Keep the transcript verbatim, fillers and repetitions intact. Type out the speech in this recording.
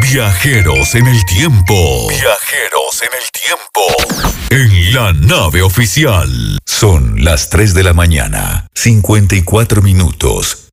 Viajeros en el tiempo. Viajeros en el tiempo. En la nave oficial. Son las tres de la mañana, cincuenta y cuatro minutos.